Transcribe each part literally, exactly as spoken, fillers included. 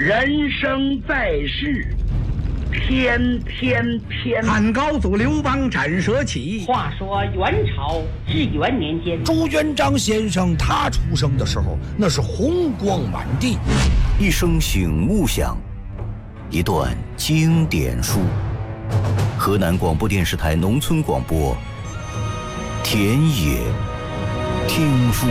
人生在世，天天天。 汉高祖刘邦斩蛇起。 话说元朝至元年间， 朱元璋先生他出生的时候，那是红光满地。 一声醒悟响，一段经典书。河南广播电视台农村广播，田野听书。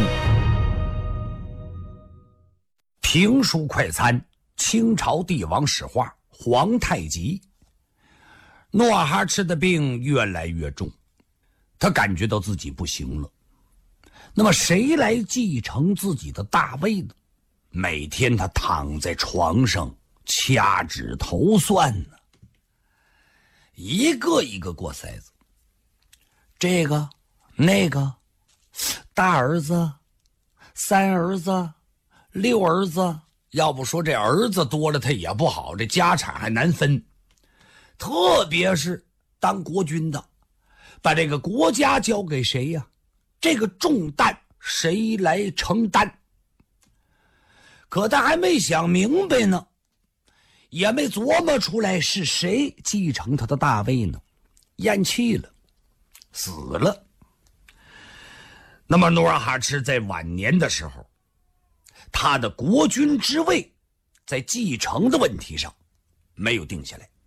评书快餐，清朝帝王史话，皇太极。努尔哈赤的病越来越重，他感觉到自己不行了。那么谁来继承自己的大位呢？每天他躺在床上掐指头算呢，一个一个过筛子，这个那个，大儿子、三儿子、六儿子，要不说这儿子多了他也不好，这家产还难分。特别是当国君的，把这个国家交给谁呀？这个重担谁来承担？可他还没想明白呢，也没琢磨出来是谁继承他的大位呢，咽气了，死了。那么努尔哈赤在晚年的时候，他的国君之位在继承的问题上没有定下来，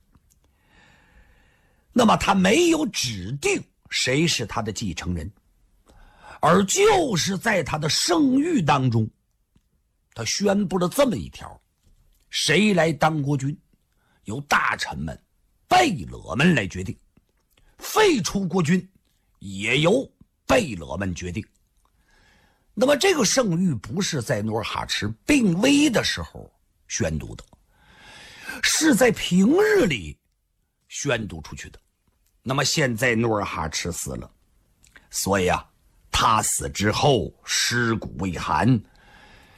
那么他没有指定谁是他的继承人，而就是在他的圣谕当中，他宣布了这么一条：谁来当国君，由大臣们、贝勒们来决定；废除国君，也由贝勒们决定。那么这个圣谕不是在努尔哈赤病危的时候宣读的，是在平日里宣读出去的。那么现在努尔哈赤死了，所以啊，他死之后尸骨未寒，